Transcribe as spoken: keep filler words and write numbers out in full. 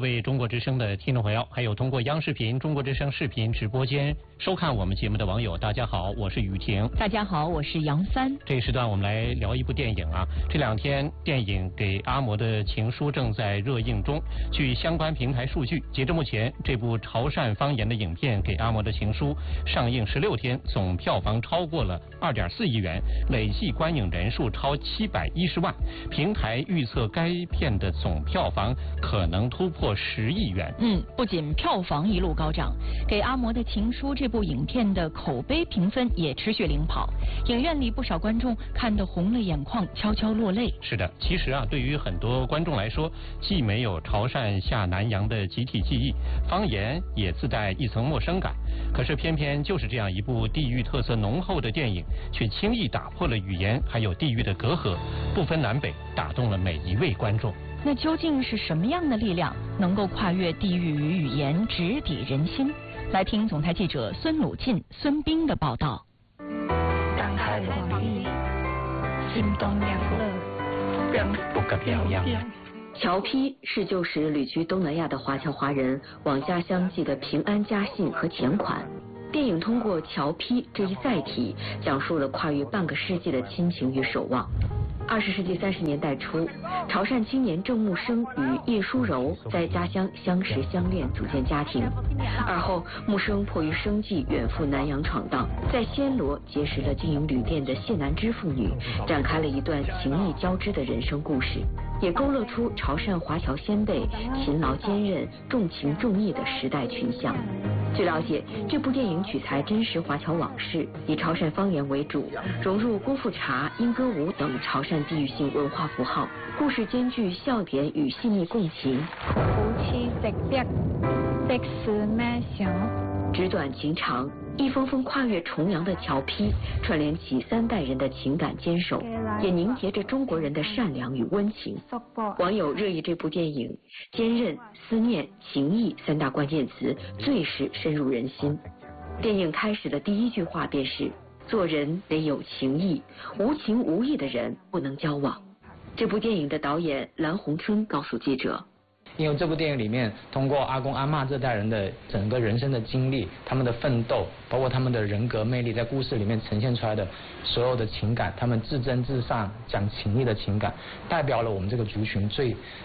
位中国之声的听众朋友，还有通过央视频、中国之声视频直播间收看我们节目的网友，大家好，我是雨婷。 大家好，我是杨帆。 这一时段我们来聊一部电影啊，这两天电影《给阿嬷的情书》正在热映中。据相关平台数据，截至目前，这部潮汕方言的影片《给阿嬷的情书》上映十六天，总票房超过了二点四亿元，累计观影人数超七百一十万。平台预测该片的总票房可能突破十亿元。 嗯，不仅票房一路高涨，《给阿嬷的情书》这部影片的口碑评分也持续领跑，影院里不少观众看得红了眼眶，悄悄落泪。 是的，其实啊，对于很多观众来说，既没有潮汕下南洋的集体记忆，方言也自带一层陌生感。可是偏偏就是这样一部地域特色浓厚的电影，却轻易打破了语言还有地域的隔阂，不分南北，打动了每一位观众。 那究竟是什么样的力量能够跨越地域与语言，直抵人心？来听总台记者孙鲁进、孙斌的报道。 当海皇帝，心动两乐， 不可表扬。 侨批是旧时旅居东南亚的华侨华人往家乡寄的平安家信和钱款。电影通过侨批这一载体，讲述了跨越半个世纪的亲情与守望。二十世纪三十年代初，潮汕青年郑木生与叶淑柔在家乡相识相恋，组建家庭。而后，木生迫于生计远赴南洋闯荡，在暹罗结识了经营旅店的谢南枝妇女，展开了一段情谊交织的人生故事，也勾勒出潮汕华侨先辈勤劳坚韧、重情重义的时代群像。据了解，这部电影取材真实华侨往事，以潮汕方言为主，融入功夫茶、莺歌舞等潮汕地域性文化符号，故事兼具笑点与细腻共情。 夫妻值得，的是咩想？ 纸短情长，一封封跨越重洋的侨批，串联起三代人的情感坚守，也凝结着中国人的善良与温情。网友热议这部电影，坚韧、思念、情谊三大关键词最是深入人心。电影开始的第一句话便是：做人得有情义，无情无义的人不能交往。这部电影的导演蓝洪春告诉记者， 因为这部电影里面通过阿公阿嬷这代人的整个人生的经历，他们的奋斗，包括他们的人格魅力，在故事里面呈现出来的所有的情感，他们至真至善讲情义的情感，代表了我们这个族群最